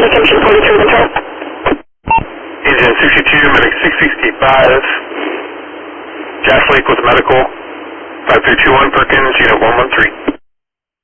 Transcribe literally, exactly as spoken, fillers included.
Medication forty-three, control. Engine sixty-two, medic six sixty-five. Gas leak with medical. five three two one Perkins, unit one one three.